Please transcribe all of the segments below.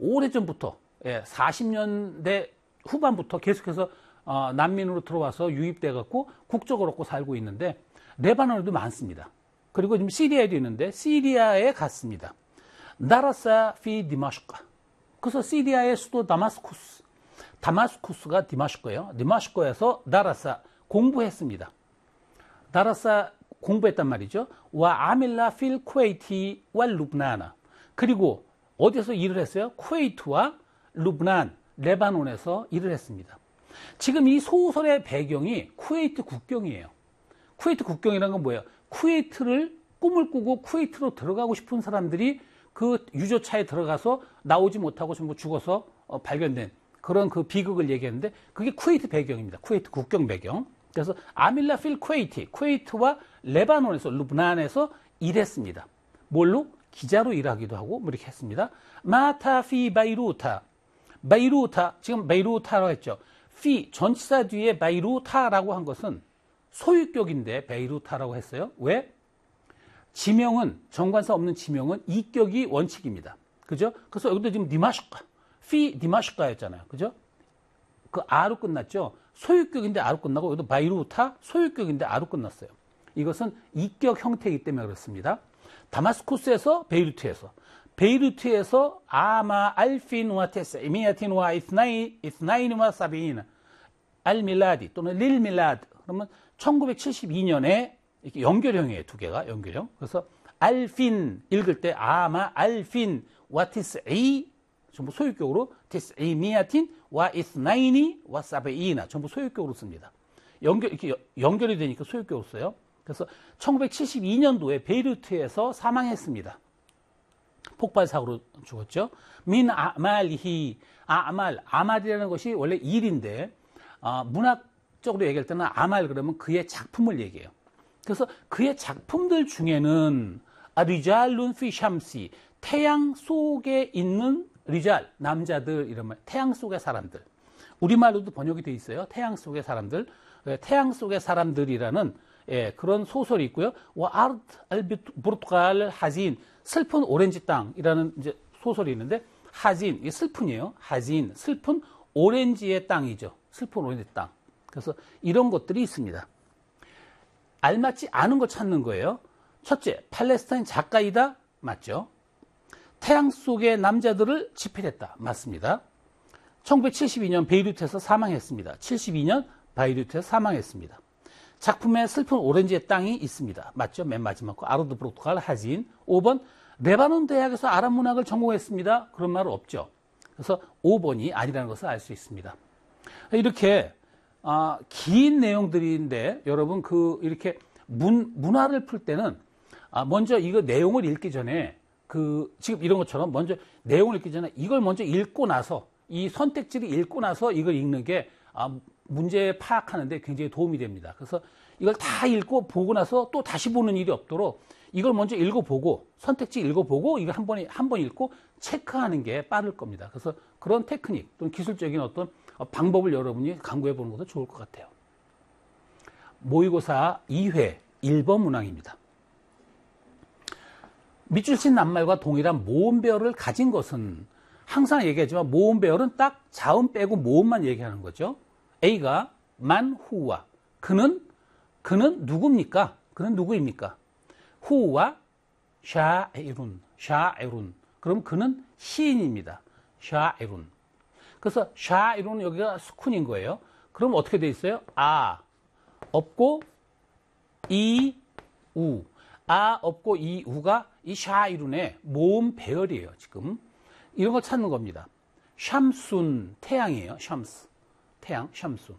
오래전부터 40년대 후반부터 계속해서 난민으로 들어와서 유입돼 갖고 국적을 얻고 살고 있는데 레바논에도 많습니다. 그리고 지금 시리아에도 있는데 시리아에 갔습니다. 나라사 피 디마슈카. 그래서 시리아의 수도 다마스쿠스가 디마슈크예요. 디마슈크에서 나라사 공부했습니다. 나라사 공부했단 말이죠. 와 아밀라 필 쿠웨이티 와 루브나나. 그리고 어디서 일을 했어요? 쿠웨이트와 루브난, 레바논에서 일을 했습니다. 지금 이 소설의 배경이 쿠웨이트 국경이에요. 쿠웨이트 국경이라는 건 뭐예요? 쿠웨이트를 꿈을 꾸고 쿠웨이트로 들어가고 싶은 사람들이 그 유조차에 들어가서 나오지 못하고 전부 죽어서 발견된 그런 그 비극을 얘기했는데 그게 쿠웨이트 배경입니다. 쿠웨이트 국경 배경. 그래서 아밀라 필 쿠웨이트와 레바논에서 루브난에서 일했습니다. 뭘로? 기자로 일하기도 하고 뭐 이렇게 했습니다. 마타 피 바이루타. 지금 베이루타라고 했죠. 피 전치사 뒤에 바이루타라고 한 것은 소유격인데 베이루타라고 했어요. 왜? 지명은 정관사 없는 지명은 이격이 원칙입니다. 그죠? 그래서 여기도 지금 디마슈카였잖아요. 그죠? 그 아로 끝났죠. 소유격인데 아로 끝나고 여기도 바이루타 소유격인데 아로 끝났어요. 이것은 이격 형태이기 때문에 그렇습니다. 다마스쿠스에서 베이루트에서 아마 알핀 와 테스미아틴 와 이스나인 와 사비인 알밀라디 또는 릴밀라드 그러면 1972년에 이렇게 연결형이에요. 두 개가 연결형. 그래서 알핀 읽을 때 아마 알핀 와 티스이 전부 소유격으로 티스이미아틴 와 이스나이니 와 사비이나 전부 소유격으로 씁니다. 이렇게 연결이 되니까 소유격으로 써요. 그래서 1972년도에 베이루트에서 사망했습니다. 폭발 사고로 죽었죠. 민 아말리히 아말이라는 것이 원래 일인데 문학적으로 얘기할 때는 아말 그러면 그의 작품을 얘기해요. 그래서 그의 작품들 중에는 리잘룬 피 샴시 태양 속에 있는 리잘 남자들 이런 말 태양 속의 사람들 우리말로도 번역이 돼 있어요. 태양 속의 사람들 태양 속의 사람들이라는 그런 소설이 있고요. 와 아르트 알비르투갈 하진 슬픈 오렌지 땅이라는 이제 소설이 있는데 하진 이 슬픈이에요. 하진 슬픈 오렌지의 땅이죠. 슬픈 오렌지 땅. 그래서 이런 것들이 있습니다. 알맞지 않은 거 찾는 거예요. 첫째, 팔레스타인 작가이다. 맞죠? 태양 속의 남자들을 집필했다. 맞습니다. 1972년 베이루트에서 사망했습니다. 72년 베이루트에서 사망했습니다. 작품에 슬픈 오렌지의 땅이 있습니다. 맞죠? 맨 마지막 거. 아르드 브로투갈 하진. 5번, 레바논 대학에서 아랍 문학을 전공했습니다. 그런 말은 없죠. 그래서 5번이 아니라는 것을 알 수 있습니다. 이렇게 긴 내용들인데 여러분 이렇게 문화를 풀 때는 먼저 이거 내용을 읽기 전에 지금 이런 것처럼 먼저 내용을 읽기 전에 이걸 먼저 읽고 나서 이 선택지를 읽고 나서 이걸 읽는 게 문제 파악하는데 굉장히 도움이 됩니다. 그래서 이걸 다 읽고 보고 나서 또 다시 보는 일이 없도록 이걸 먼저 읽어보고 선택지 읽어보고 이거 한 번 읽고 체크하는 게 빠를 겁니다. 그래서 그런 테크닉 또는 기술적인 어떤 방법을 여러분이 강구해 보는 것도 좋을 것 같아요. 모의고사 2회 1번 문항입니다. 밑줄친 낱말과 동일한 모음 배열을 가진 것은 항상 얘기하지만 모음 배열은 딱 자음 빼고 모음만 얘기하는 거죠. A가 만후와 그는 누굽니까? 그는 누구입니까? 후와 샤에룬 그럼 그는 시인입니다. 샤에룬 그래서 샤에룬 여기가 수kun인 거예요. 그럼 어떻게 돼 있어요? 없고 이 우 없고 이 우가 이 샤이룬의 모음 배열이에요. 지금 이런 거 찾는 겁니다. 샴순 태양이에요. 샴스 태양 샴순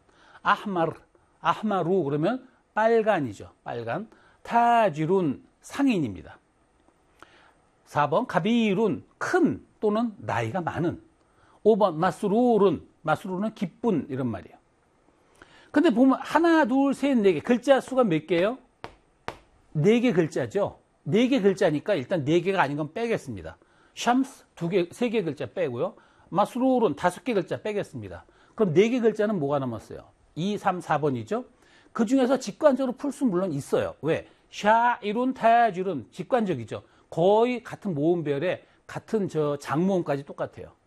아흐마루 그러면 빨간이죠. 빨간 타지룬 상인입니다. 4번 가비룬 큰 또는 나이가 많은 5번 마스루는 기쁜 이런 말이에요. 근데 보면 하나 둘 셋 네 개 글자 수가 몇 개예요? 4개 글자죠. 4개 글자니까 일단 4개가 아닌 건 빼겠습니다. 샴스 3개 글자 빼고요. 마스룰은 5개 글자 빼겠습니다. 그럼 4개 글자는 뭐가 남았어요? 2, 3, 4번이죠. 그 중에서 직관적으로 풀 수 물론 있어요. 왜? 샤이룬, 타야줄은 직관적이죠. 거의 같은 모음 배열에 같은 장모음까지 똑같아요.